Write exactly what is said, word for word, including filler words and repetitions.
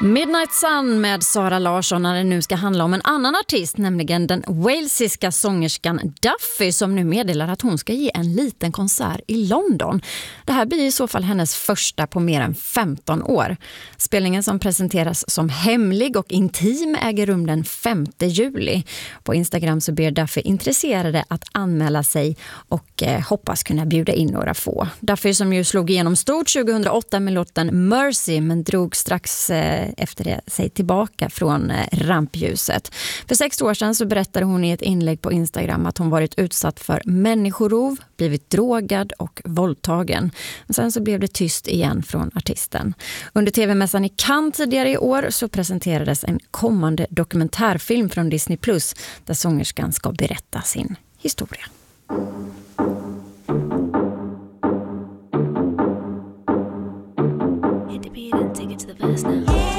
Midnight Sun med Sara Larsson när det nu ska handla om en annan artist, nämligen den walesiska sångerskan Duffy som nu meddelar att hon ska ge en liten konsert i London. Det här blir i så fall hennes första på mer än femton år. Spelningen som presenteras som hemlig och intim äger rum den femte juli. På Instagram så ber Duffy intresserade att anmäla sig och eh, hoppas kunna bjuda in några få. Duffy som ju slog igenom stort tjugohundraåtta med låten Mercy men drog strax eh, efter det sig tillbaka från eh, rampljuset. För sex år sedan så berättade hon i ett inlägg på Instagram att hon varit utsatt för människorov, blivit drogad och våldtagen. Men sen så blev det tyst igen från artisten. Under tv-mässan i Cannes tidigare i år så presenterades en kommande dokumentärfilm från Disney plus där sångerskan ska berätta sin historia. Hit the beat and take it to the verse now.